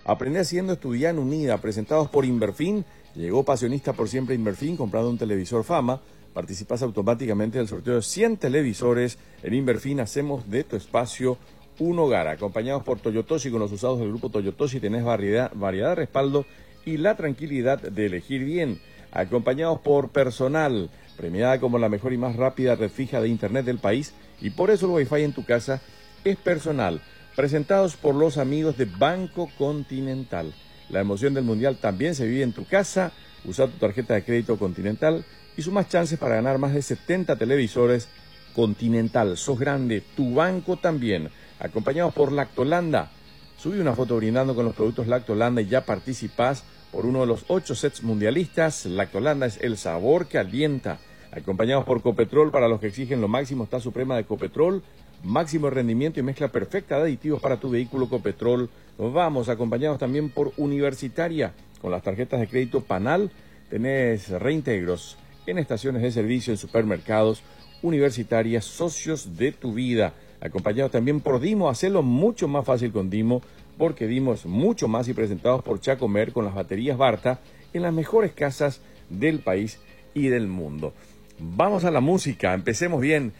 Aprende haciendo, estudia en Unida, presentados por Inverfin. Llegó Pasionista por Siempre Inverfin, comprando un televisor Fama. Participas automáticamente del sorteo de 100 televisores. En Inverfin hacemos de tu espacio un hogar. Acompañados por Toyotoshi, con los usados del grupo Toyotoshi tenés variedad de respaldo y la tranquilidad de elegir bien. Acompañados por Personal, premiada como la mejor y más rápida red fija de internet del país, y por eso el Wi-Fi en tu casa es Personal. Presentados por los amigos de Banco Continental. La emoción del Mundial también se vive en tu casa. Usa tu tarjeta de crédito Continental y sumas chances para ganar más de 70 televisores Continental. Sos grande, tu banco también. Acompañados por Lactolanda. Subí una foto brindando con los productos Lactolanda y ya participás por uno de los 8 sets mundialistas. Lactolanda es el sabor que alienta. Acompañados por Copetrol, para los que exigen lo máximo está Suprema de Copetrol. Máximo rendimiento y mezcla perfecta de aditivos para tu vehículo Copetrol. Vamos, acompañados también por Universitaria. Con las tarjetas de crédito Panal tenés reintegros en estaciones de servicio, en supermercados. Universitarias, socios de tu vida. Acompañados también por Dimo. Hacelo mucho más fácil con Dimo, porque Dimo es mucho más, y presentados por Chacomer, con las baterías Barta en las mejores casas del país y del mundo. Vamos a la música, empecemos bien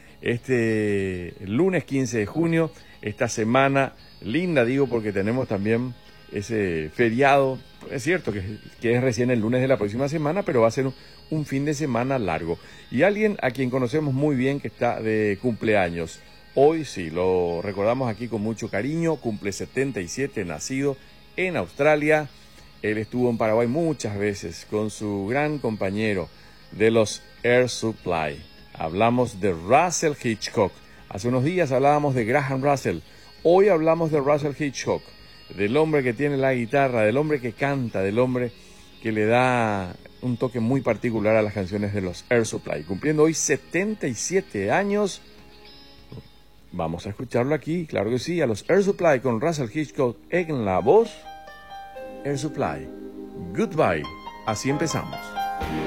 este lunes 15 de junio, esta semana linda, digo, porque tenemos también ese feriado. Es cierto que es recién el lunes de la próxima semana, pero va a ser un fin de semana largo. Y alguien a quien conocemos muy bien que está de cumpleaños. Hoy sí, lo recordamos aquí con mucho cariño, cumple 77, nacido en Australia. Él estuvo en Paraguay muchas veces con su gran compañero de los Air Supply. Hablamos de Russell Hitchcock. Hace unos días hablábamos de Graham Russell. Hoy hablamos de Russell Hitchcock, del hombre que tiene la guitarra, del hombre que canta, del hombre que le da un toque muy particular a las canciones de los Air Supply. Cumpliendo hoy 77 años. Vamos a escucharlo aquí, claro que sí, a los Air Supply con Russell Hitchcock en la voz. Air Supply, Goodbye. Así empezamos.